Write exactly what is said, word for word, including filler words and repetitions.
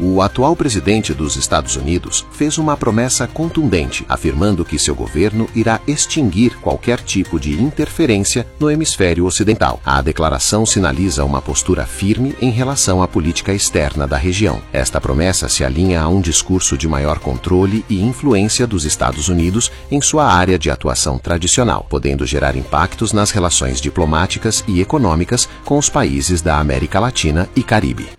O atual presidente dos Estados Unidos fez uma promessa contundente, afirmando que seu governo irá extinguir qualquer tipo de interferência no hemisfério ocidental. A declaração sinaliza uma postura firme em relação à política externa da região. Esta promessa se alinha a um discurso de maior controle e influência dos Estados Unidos em sua área de atuação tradicional, podendo gerar impactos nas relações diplomáticas e econômicas com os países da América Latina e Caribe.